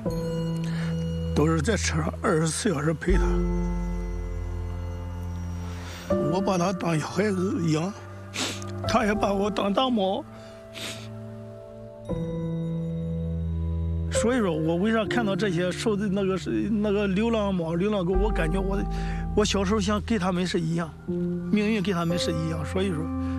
都是在车上24小时陪他。我把他当小孩子养，他也把我当大猫。所以说我为啥看到这些受的那个流浪猫、流浪狗，我感觉我小时候想跟他们是一样，命运跟他们是一样。所以说。